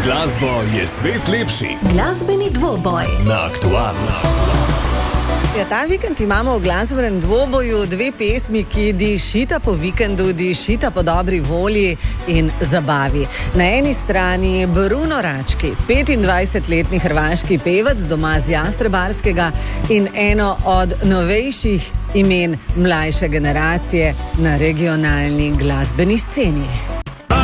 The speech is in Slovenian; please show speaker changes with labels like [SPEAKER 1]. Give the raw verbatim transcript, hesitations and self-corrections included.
[SPEAKER 1] glasbo je svet lepši.
[SPEAKER 2] Glasbeni dvoboj
[SPEAKER 1] Na Aktualno.
[SPEAKER 3] Ja, ta vikend imamo v glasbenem dvoboju dve pesmi, ki dišita po vikendu, dišita po dobri volji in zabavi. Na eni strani Bruno Rački, petindvajsetletni hrvaški pevec doma z Jastrebarskega in eno od novejših imen mlajše generacije na regionalni glasbeni sceni.